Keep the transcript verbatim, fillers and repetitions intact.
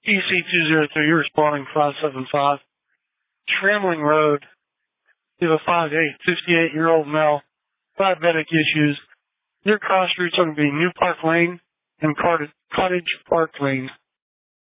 E C two zero three, you're responding five seven five. Tramling Road. You have a five eight, fifty-eight-year-old male, diabetic issues. Your cross routes are going to be New Park Lane and Cottage Park Lane.